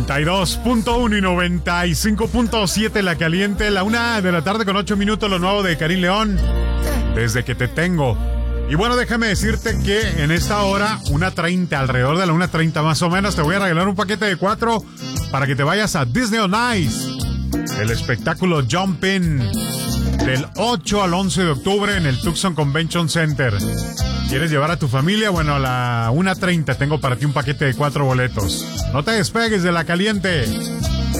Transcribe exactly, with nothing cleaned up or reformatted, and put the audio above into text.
noventa y dos punto uno y noventa y cinco punto siete La Caliente, la una de la tarde con ocho minutos, lo nuevo de Karim León, Desde que te tengo. Y bueno, déjame decirte que en esta hora, una treinta, alrededor de la una treinta más o menos, te voy a regalar un paquete de cuatro para que te vayas a Disney on Ice, el espectáculo Jumping, del ocho al once de octubre en el Tucson Convention Center. ¿Quieres llevar a tu familia? Bueno, a la una treinta tengo para ti un paquete de cuatro boletos. No te despegues de La Caliente.